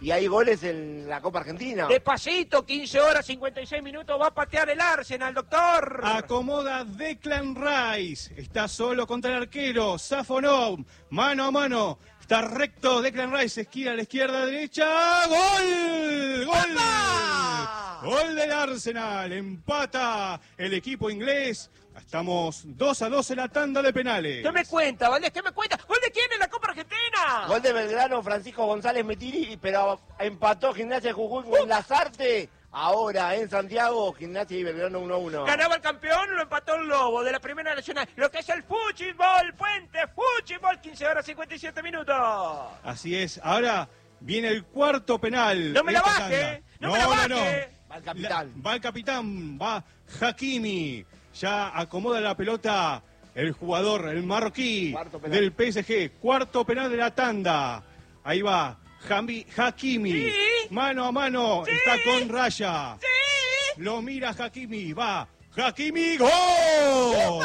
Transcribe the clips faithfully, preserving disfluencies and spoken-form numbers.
Y hay goles en la Copa Argentina. Despacito, quince horas, cincuenta y seis minutos, va a patear el Arsenal, doctor. Acomoda Declan Rice, está solo contra el arquero, Safonov, mano a mano, está recto Declan Rice, esquina a la izquierda, derecha, ¡gol! ¡Gol! ¡Papá! Gol del Arsenal, empata el equipo inglés, estamos dos a dos en la tanda de penales. ¿Qué me cuenta, Valdés? ¿Qué me cuenta? ¿Gol de quién en la Copa Argentina? Gol de Belgrano, Francisco González Metiri, pero empató Gimnasia de Jujuy con Lazarte. Ahora en Santiago, Gimnasia y Belgrano uno a uno. ¿Ganaba el campeón o lo empató el Lobo de la Primera Nacional? Lo que es el fútbol, Puente, fútbol, quince horas, cincuenta y siete minutos. Así es, ahora viene el cuarto penal. No me la esta baje, tanda. no me la baje. No, Va el capitán. La- va el capitán, va Hakimi, ya acomoda la pelota el jugador, el marroquí Cuarto penal. del P S G, cuarto penal de la tanda. Ahí va Jambi, Hakimi, Sí. mano a mano, Sí. está con raya. ¡Sí! Lo mira Hakimi, va Hakimi, ¡gol!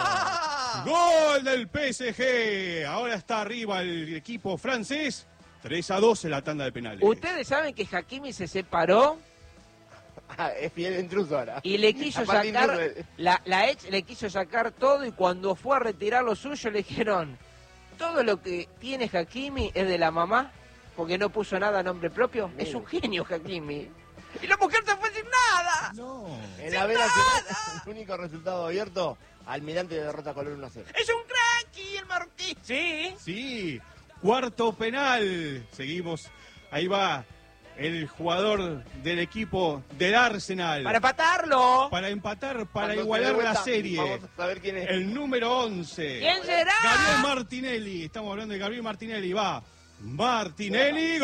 Gol del P S G. Ahora está arriba el equipo francés. tres a dos en la tanda de penales. Ustedes saben que Hakimi se separó Ah, es fiel intruso ahora. y le quiso Aparte sacar, intruso. la, la ex le quiso sacar todo y cuando fue a retirar lo suyo le dijeron, todo lo que tiene Hakimi es de la mamá porque no puso nada a nombre propio. Mire. Es un genio Hakimi. Y la mujer se fue sin nada. No. En la B Nacional, el único resultado abierto, Almirante derrota a Colón uno a cero. Es un cracky el marroquí. Sí. Sí, cuarto penal. Seguimos. Ahí va el jugador del equipo del Arsenal. Para empatarlo. Para empatar, para Cuando se igualar dé la vuelta, serie. Vamos a saber quién es. El número once. ¿Quién será? Gabriel Martinelli. Estamos hablando de Gabriel Martinelli. Va. Martinelli.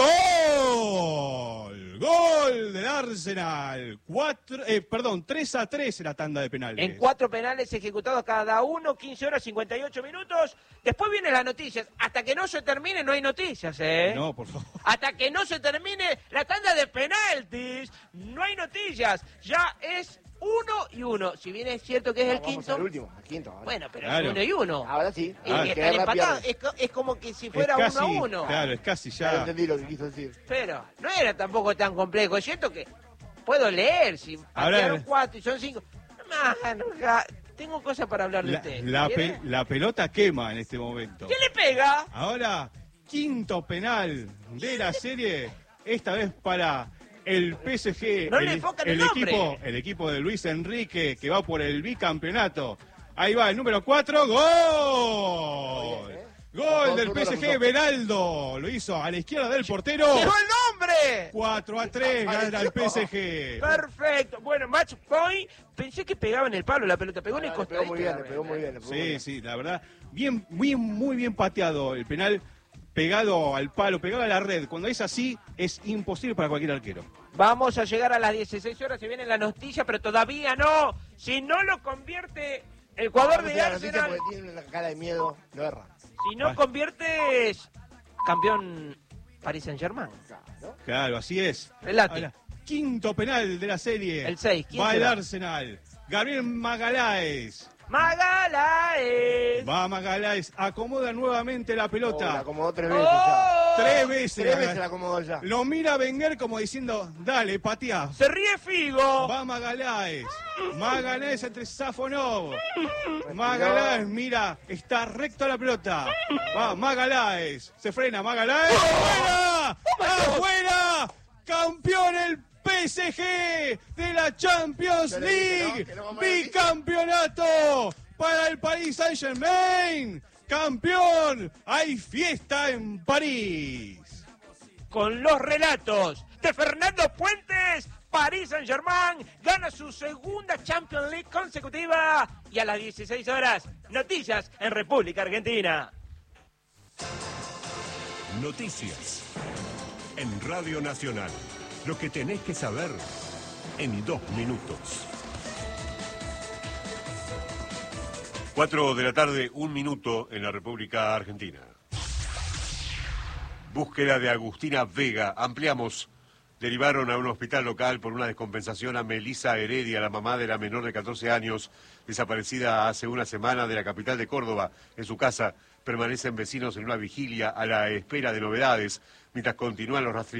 ¡Gol! Gol del Arsenal. Cuatro, eh, perdón, tres a tres en la tanda de penales. En cuatro penales ejecutados cada uno, quince horas, cincuenta y ocho minutos. Después vienen las noticias. Hasta que no se termine no hay noticias, ¿eh? No, por favor. Hasta que no se termine la tanda de penaltis, no hay noticias. Ya es uno y uno. Si bien es cierto que es el Vamos quinto. al último, al quinto. Ahora. Bueno, pero Claro. es uno y uno. Ahora sí. Y Ah, que que están guerra empatados. pierde. Es, co- es como que si Es fuera casi, uno a uno. Claro, es casi Ya ya. entendí lo que quiso decir. Pero no era tampoco tan complejo. Es cierto que puedo leer. Si Ahora- patearon cuatro y son cinco. Mano, ja, tengo cosas para hablar de La, usted. la ¿Quiere? pe- la pelota quema en este momento. ¿Qué le pega? Ahora, quinto penal de la serie, esta vez para el P S G, No le el, enfocan el el nombre. equipo, el equipo de Luis Enrique que va por el bicampeonato. Ahí va el número cuatro, gol. Muy bien, ¿eh? Gol Todo del zurdo P S G, resultó. Beraldo. Lo hizo a la izquierda del portero. ¡Llegó el nombre! cuatro a tres gana el P S G. Perfecto. Bueno, match point. Pensé que pegaba en el palo la pelota. Pegó en el Le costado. pegó muy bien, le pegó muy bien. le pegó muy Sí, bien. sí, la verdad, bien, muy, muy bien pateado el penal, pegado al palo, pegado a la red. Cuando es así, es imposible para cualquier arquero. Vamos a llegar a las dieciséis horas. Se viene la noticia, pero todavía no. Si no lo convierte el jugador Vamos a de la noticia Arsenal, porque tiene una cara de miedo, no erra. si no Bueno. conviertes campeón Paris Saint Germain. Claro. Claro, así es. Relate. Ahora, quinto penal de la serie. El seis, ¿quién Va el será? Arsenal. Gabriel Magaláes. Magalaes. Va Magaláes. Acomoda nuevamente la Oh, la pelota. acomodó tres veces ya. ¡Oh! Tres veces. Tres veces la acomodó ya. Lo mira Wenger como diciendo, dale, patea. Se ríe Figo. Va Magaláes. Magaláes entre Safonov. Magaláes, mira, está recto a la pelota. Va Magaláes. Se frena Magaláes. ¡Afuera! ¡Afuera! ¡Campeón el P S G de la Champions Yo le dije, League! ¿no? Que no vamos a decir. ¡Bicampeonato para el Paris Saint-Germain! ¡Campeón! ¡Hay fiesta en París! Con los relatos de Fernando Puentes, Paris Saint-Germain gana su segunda Champions League consecutiva. Y a las dieciséis horas, noticias en República Argentina. Noticias en Radio Nacional. Lo que tenés que saber en dos minutos. Cuatro de la tarde, un minuto en la República Argentina. Búsqueda de Agustina Vega. Ampliamos. Derivaron a un hospital local por una descompensación a Melisa Heredia, la mamá de la menor de catorce años, desaparecida hace una semana de la capital de Córdoba. En su casa permanecen vecinos en una vigilia a la espera de novedades, mientras continúan los rastreamientos.